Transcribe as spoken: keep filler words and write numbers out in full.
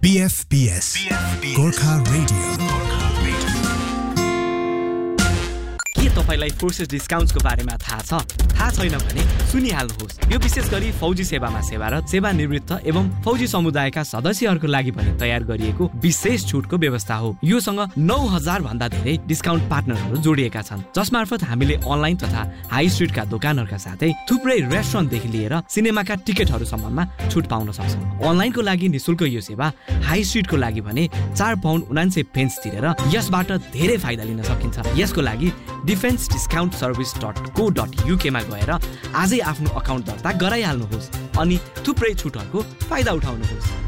B F B S, Gorkha Radio. के तपाईलाई forces डिस्काउन्ट्सको बारेमा थाहा छ? थाहा छैन भने सुनिहाल्नुहोस्। यो विशेष गरी फौजी सेवामा सेवारत, सेवानिवृत्त एवं फौजी समुदायका सदस्यहरूको लागि पनि तयार गरिएको विशेष छुटको व्यवस्था हो। योसँग नौ हजार भन्दा धेरै डिस्काउन्ट पार्टनरहरू जोडिएका छन्, जसमार्फत हामीले अनलाइन तथा हाई स्ट्रिटका दोकानहरूका साथै थुप्रै रेस्टुरेन्टदेखि लिएर सिनेमाका टिकटहरूसम्ममा छुट पाउन सक्छौँ। अनलाइनको लागि निशुल्क यो सेवा, हाई स्ट्रिटको लागि भने चार पाउन्ड उनान्सय पेन्स तिरेर यसबाट धेरै फाइदा लिन सकिन्छ। यसको लागि डिफेन्स डिस्काउन्ट सर्भिस डट को डट युके मा गएर आजै आफ्नो अकाउन्ट दर्ता गराइहाल्नुहोस् अनि थुप्रै छुटहरूको फाइदा उठाउनुहोस्।